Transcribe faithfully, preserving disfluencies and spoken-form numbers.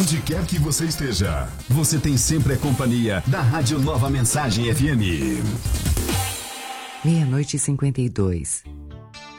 Onde quer que você esteja, você tem sempre a companhia da Rádio Nova Mensagem F M. Meia-noite e cinquenta e dois.